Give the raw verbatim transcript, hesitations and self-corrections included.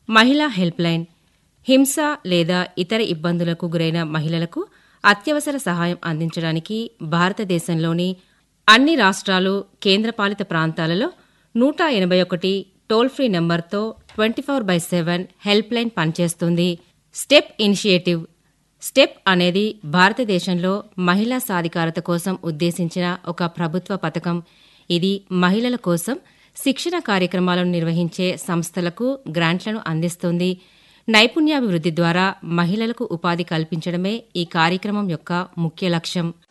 మహిళా help line హింస లేదా ఇతర ఇబ్బందులకు గురైన మహిళలకు అత్యవసర సహాయం అందించడానికి భారతదేశంలోని అన్ని రాష్ట్రాలు కేంద్రపాలిత ప్రాంతాలలో నూట ఎనభై ఒకటి టోల్ ఫ్రీ నెంబర్తో twenty four by seven help line పనిచేస్తుంది. స్టెప్ ఇనిషియేటివ్ స్టెప్ అనేది భారతదేశంలో మహిళా సాధికారత కోసం ఉద్దేశించిన ఒక ప్రభుత్వ పథకం. ఇది మహిళల కోసం శిక్షణ కార్యక్రమాలను నిర్వహించే సంస్థలకు గ్రాంట్లను అందిస్తుంది. నైపుణ్యాభివృద్ధి ద్వారా మహిళలకు ఉపాధి కల్పించడమే ఈ కార్యక్రమం యొక్క ముఖ్య లక్ష్యం.